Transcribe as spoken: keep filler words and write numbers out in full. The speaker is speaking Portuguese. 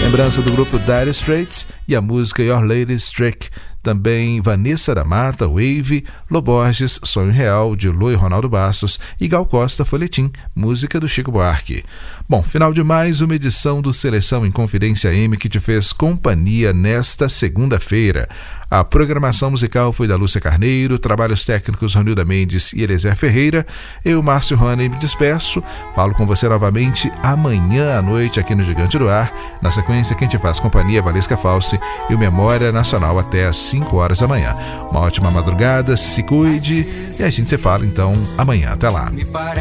lembrança do grupo Dire Straits e a música Your Lady's Trick. Também Vanessa da Mata, Wave, Loborges, Sonho Real, de Lu e Ronaldo Bastos e Gal Costa, Folhetim, música do Chico Buarque. Bom, final de mais uma edição do Seleção em Confidência M que te fez companhia nesta segunda-feira. A programação musical foi da Lúcia Carneiro, trabalhos técnicos Ronilda Mendes e Eliezer Ferreira. Eu, Márcio Rony, me despeço. Falo com você novamente amanhã à noite aqui no Gigante do Ar. Na sequência, quem te faz companhia é Valesca Falsi e o Memória Nacional até às cinco horas da manhã. Uma ótima madrugada, se cuide e a gente se fala então amanhã. Até lá.